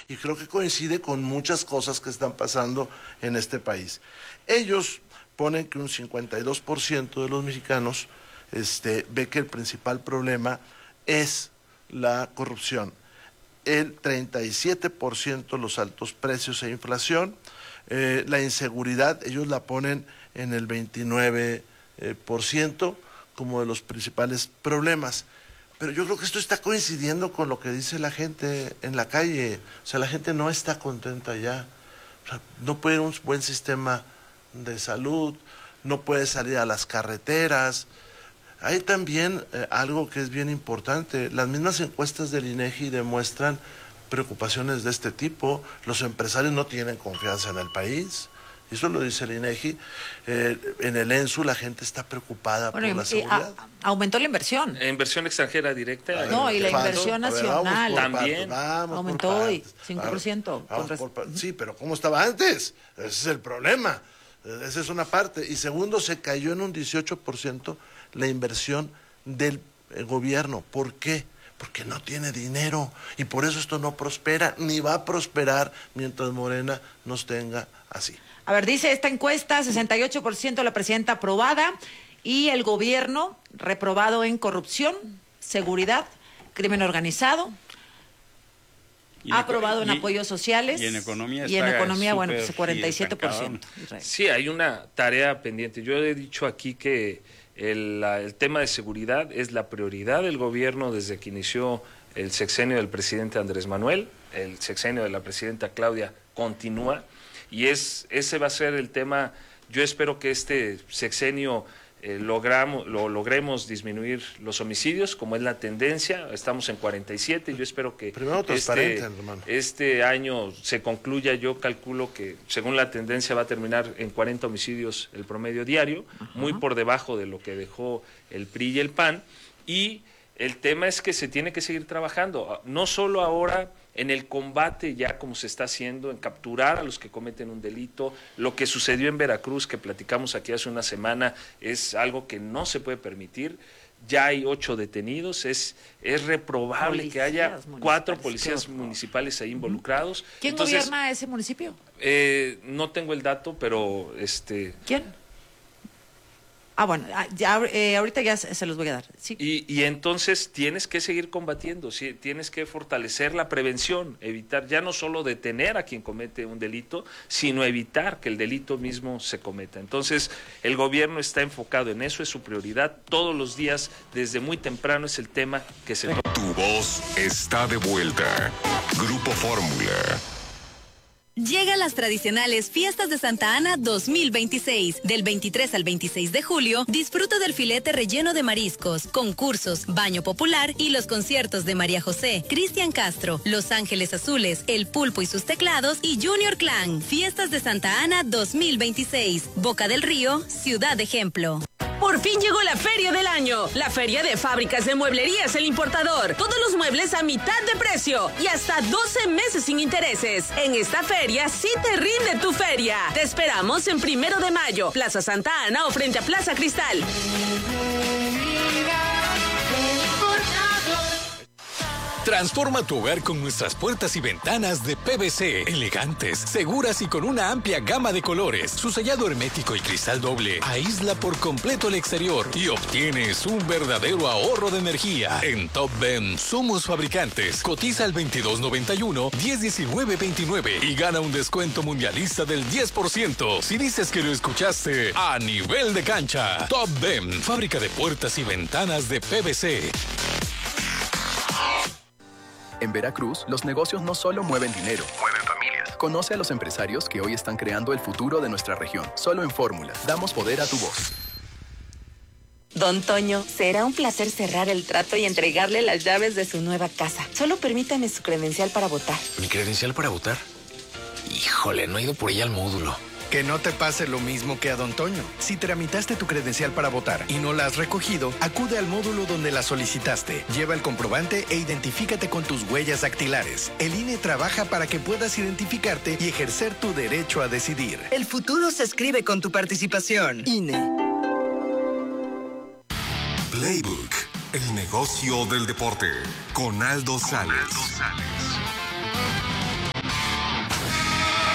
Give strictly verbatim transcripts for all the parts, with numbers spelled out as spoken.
y creo que coincide con muchas cosas que están pasando en este país. Ellos ponen que un cincuenta y dos por ciento de los mexicanos este, ve que el principal problema es la corrupción, el treinta y siete por ciento los altos precios e inflación, eh, la inseguridad, ellos la ponen en el veintinueve por ciento como de los principales problemas. Pero yo creo que esto está coincidiendo con lo que dice la gente en la calle. O sea, la gente no está contenta ya. O sea, no puede haber un buen sistema de salud, no puede salir a las carreteras. Hay también eh, algo que es bien importante. Las mismas encuestas del INEGI demuestran preocupaciones de este tipo. Los empresarios no tienen confianza en el país. Eso lo dice el INEGI. Eh, en el ENSU la gente está preocupada bueno, por la seguridad. A, aumentó la inversión. La inversión extranjera directa. Ver, no, y la inversión ver, nacional. Ver, también. Vamos aumentó hoy, cinco por ciento. Vamos, vamos por, sí, pero ¿cómo estaba antes? Ese es el problema. Esa es una parte. Y segundo, se cayó en un dieciocho por ciento la inversión del gobierno. ¿Por qué? Porque no tiene dinero. Y por eso esto no prospera, ni va a prosperar mientras Morena nos tenga así. A ver, dice esta encuesta, sesenta y ocho por ciento la presidenta aprobada y el gobierno reprobado en corrupción, seguridad, crimen organizado, ha aprobado en, en apoyos sociales. Y en economía Y en economía, bueno, pues cuarenta y siete por ciento. Sí, hay una tarea pendiente. Yo he dicho aquí que el, la, el tema de seguridad es la prioridad del gobierno desde que inició el sexenio del presidente Andrés Manuel, el sexenio de la presidenta Claudia continúa. Y es ese va a ser el tema. Yo espero que este sexenio eh, logramos, lo logremos disminuir los homicidios, como es la tendencia. Estamos en cuarenta y siete. Yo espero que este, este año se concluya. Yo calculo que, según la tendencia, va a terminar en cuarenta homicidios el promedio diario, uh-huh. muy por debajo de lo que dejó el P R I y el P A N. Y el tema es que se tiene que seguir trabajando, no solo ahora en el combate ya como se está haciendo, en capturar a los que cometen un delito. Lo que sucedió en Veracruz, que platicamos aquí hace una semana, es algo que no se puede permitir. Ya hay ocho detenidos, es, es reprobable policías que haya cuatro policías municipales ahí involucrados. ¿Quién Entonces, gobierna ese municipio? Eh, no tengo el dato, pero... este ¿Quién? Ah, bueno, ya, eh, ahorita ya se, se los voy a dar. Sí. Y, y entonces tienes que seguir combatiendo, ¿sí? Tienes que fortalecer la prevención, evitar ya no solo detener a quien comete un delito, sino evitar que el delito mismo se cometa. Entonces, el gobierno está enfocado en eso, es su prioridad. Todos los días, desde muy temprano, es el tema que se... Tu voz está de vuelta. Grupo Fórmula. Llegan las tradicionales Fiestas de Santa Ana dos mil veintiséis. Del veintitrés al veintiséis de julio, disfruta del filete relleno de mariscos, concursos, baño popular y los conciertos de María José, Cristian Castro, Los Ángeles Azules, El Pulpo y sus teclados y Junior Clan. Fiestas de Santa Ana dos mil veintiséis. Boca del Río, Ciudad Ejemplo. Por fin llegó la feria del año, la feria de fábricas de mueblerías El Importador. Todos los muebles a mitad de precio y hasta doce meses sin intereses. En esta feria sí te rinde tu feria. Te esperamos en Primero de Mayo, Plaza Santa Ana o frente a Plaza Cristal. Transforma tu hogar con nuestras puertas y ventanas de P V C, elegantes, seguras y con una amplia gama de colores. Su sellado hermético y cristal doble aísla por completo el exterior y obtienes un verdadero ahorro de energía. En Top Dem somos fabricantes. Cotiza al veintidós noventa y uno, diez diecinueve veintinueve y gana un descuento mundialista del diez por ciento si dices que lo escuchaste a nivel de cancha. Top Dem, fábrica de puertas y ventanas de P V C. En Veracruz, los negocios no solo mueven dinero, mueven familias. Conoce a los empresarios que hoy están creando el futuro de nuestra región. Solo en Fórmula, damos poder a tu voz. Don Toño, será un placer cerrar el trato y entregarle las llaves de su nueva casa. Solo permítame su credencial para votar. ¿Mi credencial para votar? Híjole, no he ido por ella al módulo. Que no te pase lo mismo que a Don Toño. Si tramitaste tu credencial para votar y no la has recogido, acude al módulo donde la solicitaste. Lleva el comprobante e identifícate con tus huellas dactilares. El I N E trabaja para que puedas identificarte y ejercer tu derecho a decidir. El futuro se escribe con tu participación. I N E. Playbook, el negocio del deporte, con Aldo Sales.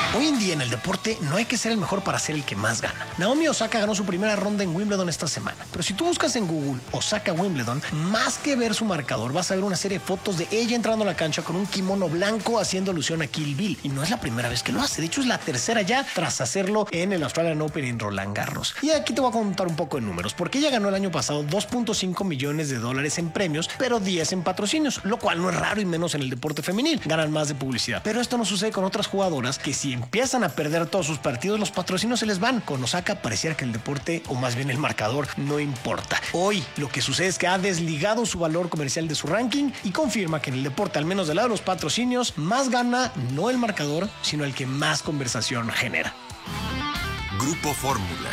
Hoy en día en el deporte no hay que ser el mejor para ser el que más gana. Naomi Osaka ganó su primera ronda en Wimbledon esta semana. Pero si tú buscas en Google Osaka Wimbledon, más que ver su marcador, vas a ver una serie de fotos de ella entrando a la cancha con un kimono blanco haciendo alusión a Kill Bill. Y no es la primera vez que lo hace. De hecho, es la tercera ya tras hacerlo en el Australian Open en Roland Garros. Y aquí te voy a contar un poco de números, porque ella ganó el año pasado dos punto cinco millones de dólares en premios, pero diez en patrocinios, lo cual no es raro y menos en el deporte femenil. Ganan más de publicidad. Pero esto no sucede con otras jugadoras que si empiezan a perder todos sus partidos, los patrocinios se les van. Con Osaka pareciera que el deporte, o más bien el marcador, no importa. Hoy lo que sucede es que ha desligado su valor comercial de su ranking y confirma que en el deporte, al menos del lado de los patrocinios, más gana no el marcador, sino el que más conversación genera. Grupo Fórmula.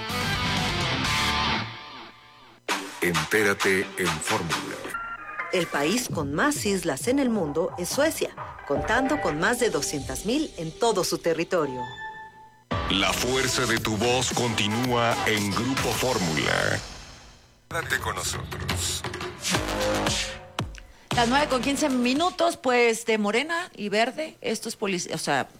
Entérate en Fórmula. El país con más islas en el mundo es Suecia, contando con más de doscientas mil en todo su territorio. La fuerza de tu voz continúa en Grupo Fórmula. Quédate con nosotros. Las nueve con quince minutos, pues de Morena y Verde, estos policías, o sea,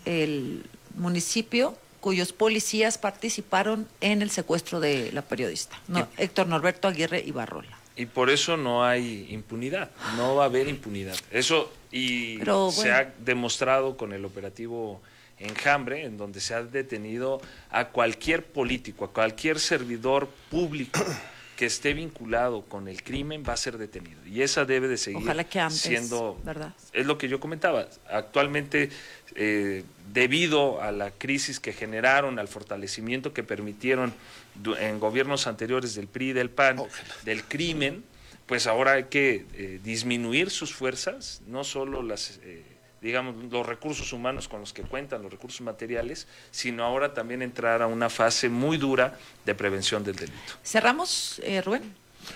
el municipio cuyos policías participaron en el secuestro de la periodista, no, Héctor Norberto Aguirre Ibarrola. Y por eso no hay impunidad, no va a haber impunidad. Eso y Pero, se bueno. ha demostrado con el operativo Enjambre, en donde se ha detenido a cualquier político, a cualquier servidor público que esté vinculado con el crimen va a ser detenido. Y esa debe de seguir Ojalá que antes, siendo, ¿verdad? es lo que yo comentaba. Actualmente, eh, debido a la crisis que generaron, al fortalecimiento que permitieron en gobiernos anteriores del P R I y del P A N, del crimen, pues ahora hay que eh, disminuir sus fuerzas, no solo las, eh, digamos, los recursos humanos con los que cuentan, los recursos materiales, sino ahora también entrar a una fase muy dura de prevención del delito. Cerramos, eh, Rubén.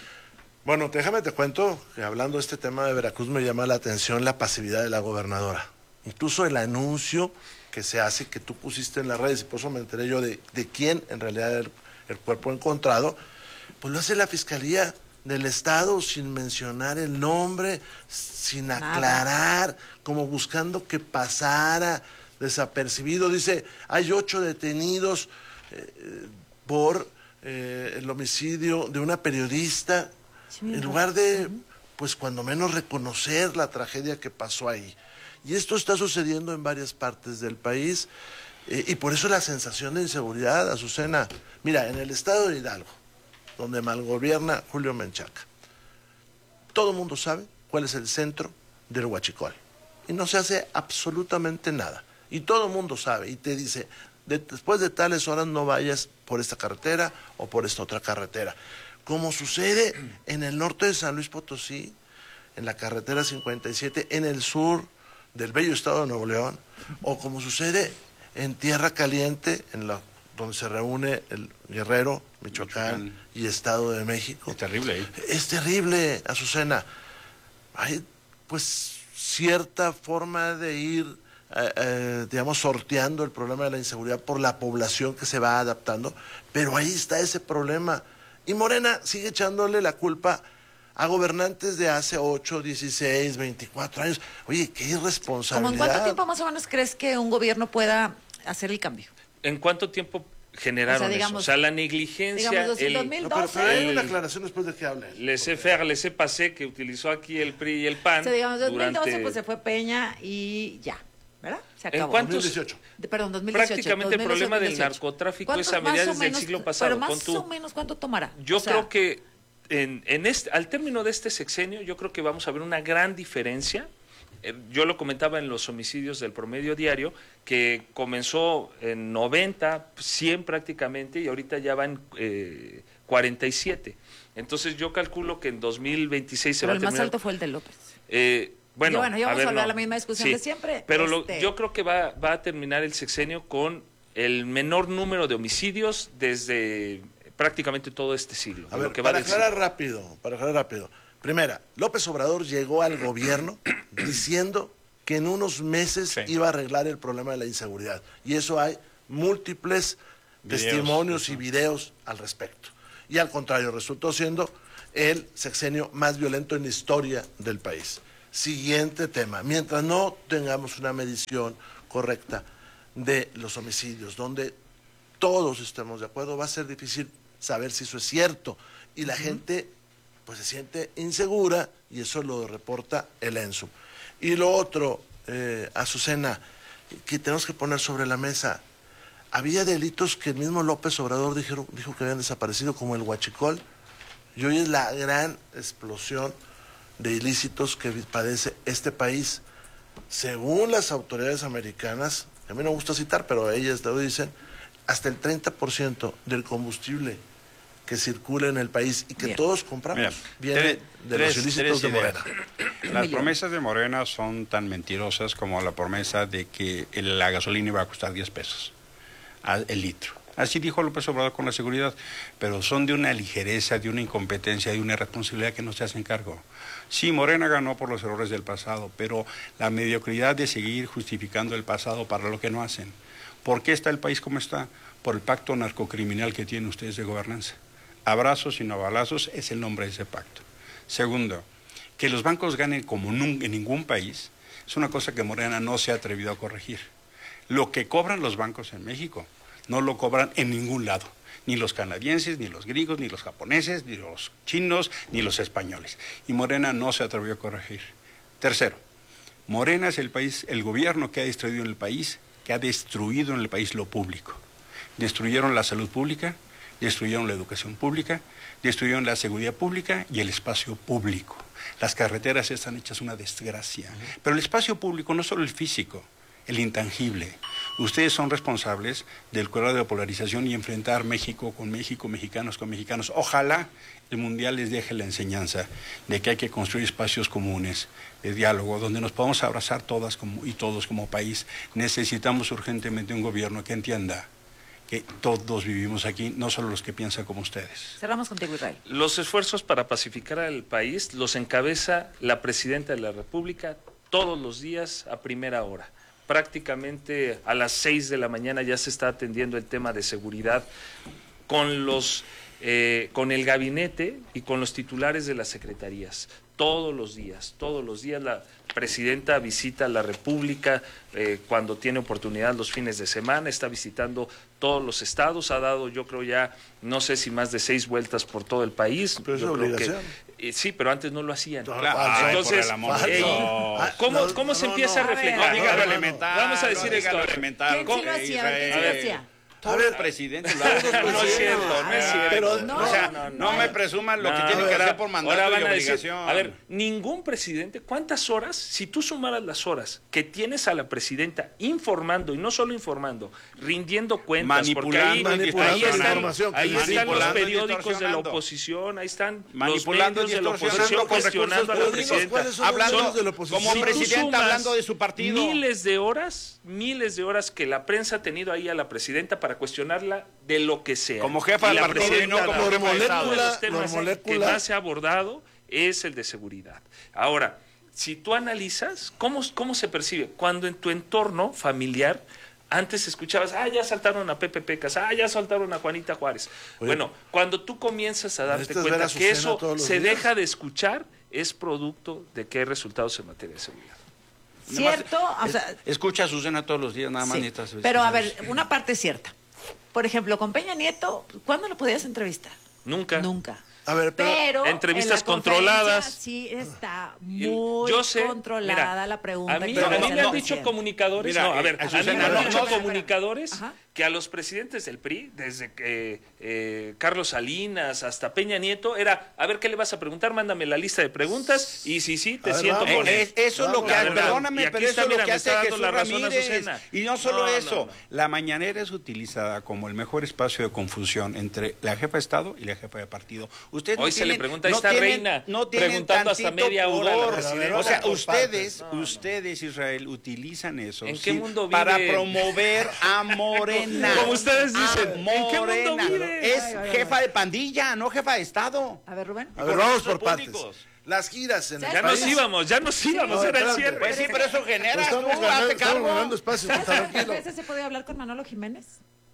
Bueno, déjame te cuento que hablando de este tema de Veracruz me llama la atención la pasividad de la gobernadora. Incluso el anuncio que se hace, que tú pusiste en las redes, y por eso me enteré yo de, de quién en realidad era el, el cuerpo encontrado, pues lo hace la Fiscalía del Estado sin mencionar el nombre, sin aclarar, como buscando que pasara desapercibido. Dice, hay ocho detenidos eh, por eh, el homicidio de una periodista, Sí, en lugar de, pues cuando menos reconocer la tragedia que pasó ahí. Y esto está sucediendo en varias partes del país, eh, y por eso la sensación de inseguridad, Azucena. Mira, en el estado de Hidalgo, donde malgobierna Julio Menchaca, todo el mundo sabe cuál es el centro del Huachicol, y no se hace absolutamente nada. Y todo el mundo sabe, y te dice, de, después de tales horas no vayas por esta carretera o por esta otra carretera. Como sucede en el norte de San Luis Potosí, en la carretera cincuenta y siete, en el sur del bello estado de Nuevo León, o como sucede en Tierra Caliente, en la, donde se reúne el Guerrero, Michoacán, Michoacán. y Estado de México. Es terrible ahí. Es terrible, Azucena. Hay, pues, cierta forma de ir, eh, eh, digamos, sorteando el problema de la inseguridad por la población que se va adaptando, pero ahí está ese problema. Y Morena sigue echándole la culpa a gobernantes de hace ocho, dieciséis, veinticuatro años. Oye, qué irresponsabilidad. ¿Cómo en cuánto tiempo más o menos crees que un gobierno pueda hacer el cambio? ¿En cuánto tiempo generaron O sea, digamos, eso? O sea, la negligencia... digamos, el, dos mil doce. No, pero, pero hay una aclaración después de que hable. Laissez-faire, laissez-passer que utilizó aquí el P R I y el P A N. O sea, digamos, dos mil doce durante... pues se fue Peña y ya, ¿verdad? Se acabó. ¿En cuántos? dos mil dieciocho. De, perdón, dos mil dieciocho. Prácticamente el problema dos mil del dieciocho. narcotráfico es a ¿Cuánto, más mediados o del menos, siglo pasado. Pero más Pon tú- o menos, ¿cuánto tomará? Yo O sea, creo que en, en este, al término de este sexenio, yo creo que vamos a ver una gran diferencia. Eh, Yo lo comentaba en los homicidios del promedio diario, que comenzó en noventa, cien prácticamente, y ahorita ya van eh, cuarenta y siete. Entonces yo calculo que en dos mil veintiséis se pero va a el más terminar... alto fue el de López. Eh, bueno, Y bueno, ya a vamos ver, a hablar no. la misma discusión Sí, de siempre. Pero lo- Este- yo creo que va, va a terminar el sexenio con el menor número de homicidios desde prácticamente todo este siglo. A de ver, lo que va para del aclarar siglo. rápido, para aclarar rápido. Primera, López Obrador llegó al gobierno diciendo que en unos meses Sí. iba a arreglar el problema de la inseguridad. Y eso hay múltiples Videos, testimonios eso. y videos al respecto. Y al contrario, resultó siendo el sexenio más violento en la historia del país. Siguiente tema. Mientras no tengamos una medición correcta de los homicidios, donde todos estemos de acuerdo, va a ser difícil saber si eso es cierto. Y la uh-huh. gente pues se siente insegura y eso lo reporta el ENSU. Y lo otro, eh, Azucena, que tenemos que poner sobre la mesa, había delitos que el mismo López Obrador dijo, dijo que habían desaparecido, como el huachicol, y hoy es la gran explosión de ilícitos que padece este país. Según las autoridades americanas, a mí no me gusta citar, pero ellas lo dicen, hasta el treinta por ciento del combustible que circula en el país y que Bien. todos compramos Bien. viene tres, de tres, los ilícitos de Morena. Las promesas de Morena son tan mentirosas como la promesa de que la gasolina iba a costar diez pesos el litro. Así dijo López Obrador con la seguridad, pero son de una ligereza, de una incompetencia, de una irresponsabilidad que no se hacen cargo. Sí, Morena ganó por los errores del pasado, pero la mediocridad de seguir justificando el pasado para lo que no hacen. ¿Por qué está el país como está? Por el pacto narcocriminal que tienen ustedes de gobernanza. Abrazos y no balazos es el nombre de ese pacto. Segundo, que los bancos ganen como en ningún país es una cosa que Morena no se ha atrevido a corregir. Lo que cobran los bancos en México no lo cobran en ningún lado, ni los canadienses, ni los griegos, ni los japoneses, ni los chinos, ni los españoles. Y Morena no se atrevió a corregir. Tercero, Morena es el país, el gobierno que ha destruido en el país, que ha destruido en el país lo público. Destruyeron la salud pública, destruyeron la educación pública, destruyeron la seguridad pública y el espacio público. Las carreteras están hechas una desgracia. Pero el espacio público, no solo el físico, el intangible. Ustedes son responsables del cuadro de polarización y enfrentar México con México, mexicanos con mexicanos. Ojalá el Mundial les deje la enseñanza de que hay que construir espacios comunes de diálogo, donde nos podamos abrazar todas como, y todos como país. Necesitamos urgentemente un gobierno que entienda que todos vivimos aquí, no solo los que piensan como ustedes. Cerramos contigo, Israel. Los esfuerzos para pacificar al país los encabeza la Presidenta de la República todos los días a primera hora. Prácticamente a las seis de la mañana ya se está atendiendo el tema de seguridad con los eh, con el gabinete y con los titulares de las secretarías. Todos los días, todos los días la presidenta visita la República eh, cuando tiene oportunidad los fines de semana, está visitando todos los estados, ha dado yo creo ya, no sé si más de seis vueltas por todo el país. Pero es yo creo obligación. Que, eh, sí, pero antes no lo hacían. Claro, entonces, eh, ¿cómo, no, cómo se no, empieza no, a reflejar? No diga lo elemental. Vamos a decir no esto. Lo elemental. ¿Quién sí lo hacía? ¿Quién sí lo hacía? Todo el presidente lo hace. No es cierto, no es cierto. Pero, no, o sea, no, no, no me presuman lo no, que tienen que ahora, hacer por mandato ahora van y a decir, obligación. a ver, ningún presidente, ¿cuántas horas? Si tú sumaras las horas que tienes a la presidenta informando, y no solo informando, rindiendo cuentas, porque ahí, manipulando ahí están, información, ahí están los periódicos de la distorsionando. oposición, ahí están Manipulando los medios de la distorsionando oposición con cuestionando a la recursos presidenta. ¿Cuáles son los Hablando medios de la oposición? como Si tú presidenta sumas hablando de su partido. Miles de horas, miles de horas que la prensa ha tenido ahí a la presidenta para cuestionarla de lo que sea. Como jefa Y del la partido y presidenta, no como jefa de Estado. uno de los temas Por molécula. que más se ha abordado es el de seguridad. Ahora, si tú analizas, ¿cómo, cómo se percibe? Cuando en tu entorno familiar antes escuchabas, ah, ya saltaron a Pepe Pecas, ah, ya saltaron a Juanita Juárez. Oye, bueno, cuando tú comienzas a darte ¿necesitas ver cuenta a que Azucena eso todos los se días? deja de escuchar, es producto de que hay resultados en materia de seguridad. ¿Cierto? O sea, Escucha a Susana todos los días, nada más sí, necesitas. pero a ver, una parte es cierta. Por ejemplo, con Peña Nieto, ¿cuándo lo podías entrevistar? Nunca. Nunca. A ver, pero, Pero entrevistas en la conferencia controladas. Sí está muy Yo sé, controlada mira, la pregunta. A mí, que a le mí hacen me al han dicho presidente. comunicadores, Mira, no, a ver, eh, a mí Azucena, me han no, dicho no, comunicadores Ajá. que a los presidentes del P R I, desde que eh, Carlos Salinas hasta Peña Nieto, era, a ver, ¿qué le vas a preguntar? Mándame la lista de preguntas y si sí, te A ver, siento vamos. con él. Es- eso es lo que La hace, verdad. perdóname, Y aquí pero eso está, es lo mira, que me hace está dando Jesús la razón Ramírez. Azucena. Y no solo No, no, eso, no. la mañanera es utilizada como el mejor espacio de confusión entre la jefa de Estado y la jefa de partido. Ustedes Hoy no se le tienen- pregunta a no esta tienen- reina, no tienen preguntando hasta tantito media hora a la pudor. presidenta. O sea, Por ustedes, partes. No, no. ustedes, Israel, utilizan eso ¿En qué sí, mundo para vive? promover a Morena. Como ustedes dicen, A ¿en qué mundo Morena. vive? Es Ay, ay, ay. jefa de pandilla, no jefa de Estado. A ver, Rubén. a ver, con vamos recursos por partes. públicos. Las giras en el Ya país. nos íbamos, ya nos íbamos, No, era el espérate. cierre. Pues sí, pero eso genera, Pues tú estamos ganando, hazte estamos cargo. ganando espacio, ¿Sabes pues, cuántas tranquilo. veces se puede hablar con Manolo Jiménez?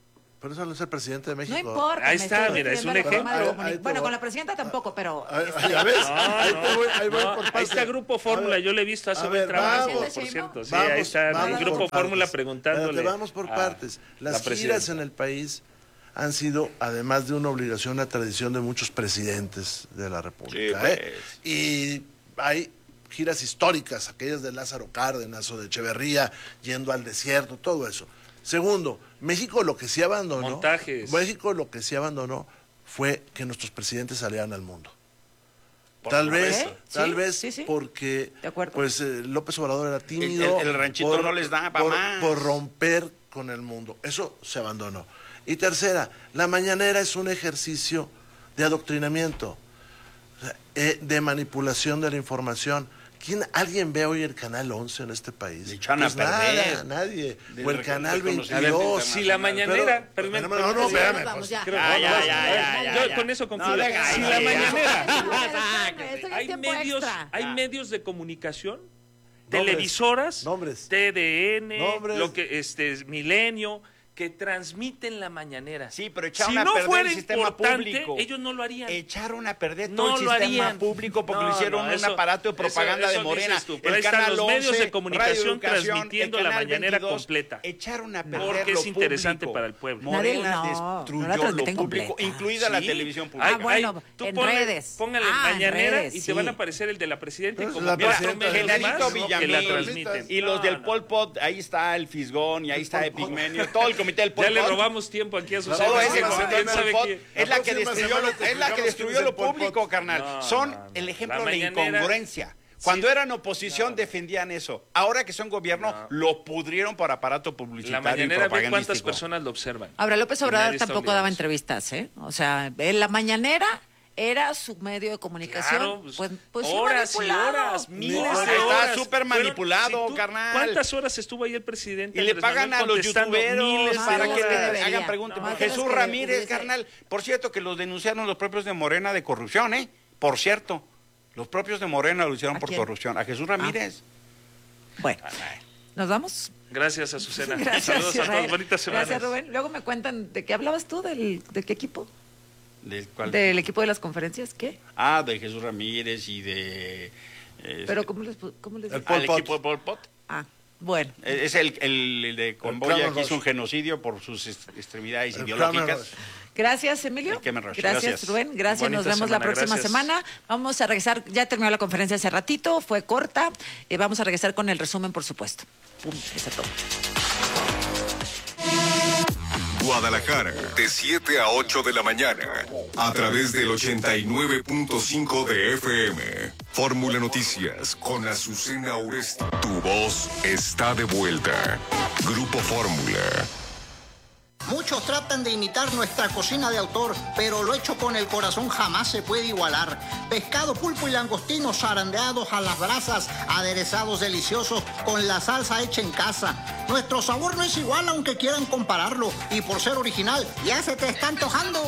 Pero eso no es el presidente de México. No importa. Ahí me está, estoy mira, es un refiriendo a la ejemplo. forma de comuni- Bueno, con la presidenta tampoco, pero... Ahí, ahí ves, No, ahí, no, te voy, ahí voy no, por ahí partes. está Grupo Fórmula, A ver, yo le he visto hace a buen ver, trabajo, vamos, por cierto. Sí, vamos, ahí está vamos el Grupo por Fórmula partes. preguntándole. Espérate, vamos por a partes. la Las giras presidenta. en el país han sido, además de una obligación, una tradición de muchos presidentes de la República. Sí, ¿eh? Y hay giras históricas, aquellas de Lázaro Cárdenas o de Echeverría, yendo al desierto, todo eso. Segundo, México lo que sí abandonó, Montajes. México lo que sí abandonó fue que nuestros presidentes salieran al mundo. Por Tal vez, supuesto. tal Sí, vez sí, sí. porque De acuerdo. pues eh, López Obrador era tímido. El- el- el ranchito no les da pa' por, más. por romper con el mundo. Eso se abandonó. Y tercera, la mañanera es un ejercicio de adoctrinamiento, o sea, eh, de manipulación de la información. ¿Quién, ¿Alguien ve hoy el Canal once en este país? Le echan a Pues nada, perder. nadie. Del O el recon- Canal reconocimiento veintidós. Si la mañanera, Pero- permíteme, no, no, sí, espérame, vamos, pues, ya. creo- Ah, no, ya, no, ya, ya, ya, yo ya. con eso concluyo. No, venga, si ya, la ya. mañanera, Esto ya es hay tiempo medios, extra. hay Ah. medios de comunicación, Nombres, televisoras, nombres. T D N, Nombres. lo que este Milenio, que transmiten la mañanera. Sí, pero echaron si a no perder fuera el sistema importante, público. ellos no lo harían. Echaron a perder No todo el lo sistema harían. público porque No, lo hicieron no, un eso- aparato de propaganda eso- eso de Morena. dices tú, pero ahí están los medios de comunicación transmitiendo la mañanera completa. Echaron a perder Porque lo es interesante público. para el pueblo. Morena Nadie- no, destruyó no la lo transmiten público, completa. incluida la Sí. televisión pública. Ah, bueno, tú en ponle- redes. Póngale Ah, en mañanera redes, y sí. te van a aparecer el de la presidenta y Entonces, como la cuatro presidenta- medios Generalito más que la Villamil transmiten. y los No, del no. Pol Pot, ahí está el Fisgón y ahí está Epigmenio, todo el comité del Pol Ya le Pot. robamos tiempo aquí a sus Todo ese próxima comité semana del sabe Pol Pot quién. es La la que próxima destruyó, semana lo- te es la que explicamos destruyó quién es lo el Pol Pot. público, carnal. No, Son no, no. el ejemplo La de la mañanera- incongruencia. Cuando Sí. eran oposición defendían eso. Ahora que son gobierno, lo pudrieron por aparato La publicitario y mañanera ve cuántas propagandístico. personas lo observan. Ahora, López Y Obrador nadie está tampoco obligado daba a eso. entrevistas, ¿eh? O sea, en la mañanera era su medio de comunicación. Claro, pues, pues, pues sí, horas y manipulado. horas, miles No, de está horas. súper Fueron- manipulado, si tú- carnal. ¿Cuántas horas estuvo ahí el presidente? Y le Andrés pagan Manuel a los contestando youtuberos miles de para que horas? le Debería. hagan preguntas. No, Jesús más que Ramírez, hubiese- carnal. Por cierto, que los denunciaron los propios de Morena de corrupción, ¿eh? Por cierto, los propios de Morena lo hicieron ¿A por quién? corrupción. A Jesús Ramírez. Bueno, ¿nos vamos? Gracias, Azucena. Gracias, Saludos a Israel. todos. Bonitas semanas. Gracias, Rubén. Luego me cuentan, ¿de qué hablabas tú? ¿Del, ¿De qué equipo? ¿Del cual? ¿Del equipo de las conferencias? ¿Qué? Ah, de Jesús Ramírez y de... eh, ¿Pero cómo les, cómo les al digo? equipo de Pol Pot. Ah, bueno. Es el, el, el de Convoya Kramer que hizo un Roche. genocidio por sus est- extremidades El ideológicas. Kramer Roche. Gracias, Emilio. El Kemen Rush. Gracias, Gracias. Rubén. Gracias. Bonita Nos vemos la semana, próxima gracias. semana. Vamos a regresar. Ya terminó la conferencia hace ratito. Fue corta. Eh, vamos a regresar con el resumen, por supuesto. Pum, eso es todo. Guadalajara, de siete a ocho de la mañana, a través del ochenta y nueve punto cinco de F M. Fórmula Noticias con Azucena Oresti. Tu voz está de vuelta. Grupo Fórmula. Muchos tratan de imitar nuestra cocina de autor, pero lo hecho con el corazón jamás se puede igualar. Pescado, pulpo y langostinos zarandeados a las brasas, aderezados deliciosos con la salsa hecha en casa. Nuestro sabor no es igual aunque quieran compararlo, y por ser original ya se te está antojando.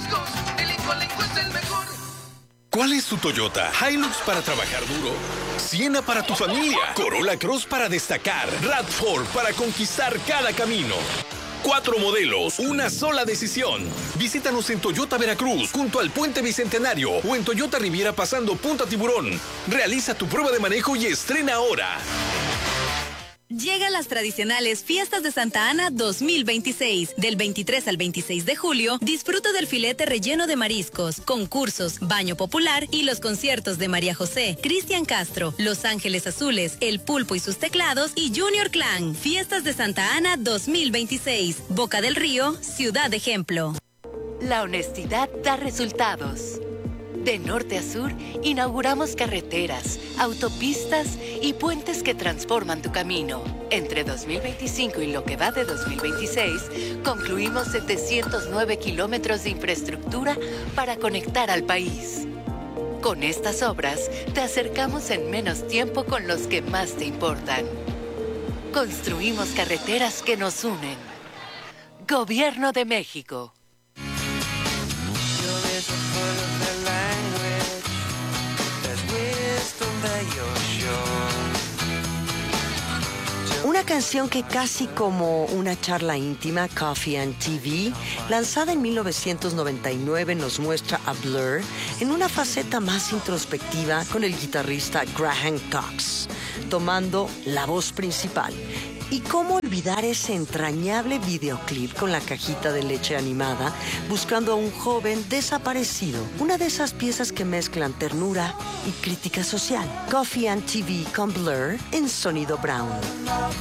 ¿Cuál es tu Toyota? Hilux para trabajar duro, Siena para tu familia, Corolla Cross para destacar, RAV cuatro para conquistar cada camino. Cuatro modelos, una sola decisión. Visítanos en Toyota Veracruz, junto al Puente Bicentenario, o en Toyota Riviera pasando Punta Tiburón. Realiza tu prueba de manejo y estrena ahora. Llegan las tradicionales Fiestas de Santa Ana dos mil veintiséis. Del veintitrés al veintiséis de julio, disfruta del filete relleno de mariscos, concursos, baño popular y los conciertos de María José, Cristian Castro, Los Ángeles Azules, El Pulpo y sus teclados y Junior Clan. Fiestas de Santa Ana dos mil veintiséis. Boca del Río, Ciudad Ejemplo. La honestidad da resultados. De norte a sur, inauguramos carreteras, autopistas y puentes que transforman tu camino. Entre dos mil veinticinco y lo que va de dos mil veintiséis, concluimos setecientos nueve kilómetros de infraestructura para conectar al país. Con estas obras, te acercamos en menos tiempo con los que más te importan. Construimos carreteras que nos unen. Gobierno de México. Una canción que casi como una charla íntima, Coffee and T V, lanzada en mil novecientos noventa y nueve, nos muestra a Blur en una faceta más introspectiva con el guitarrista Graham Cox, tomando la voz principal. ¿Y cómo olvidar ese entrañable videoclip con la cajita de leche animada buscando a un joven desaparecido? Una de esas piezas que mezclan ternura y crítica social. Coffee and T V con Blur en Sonido Brown.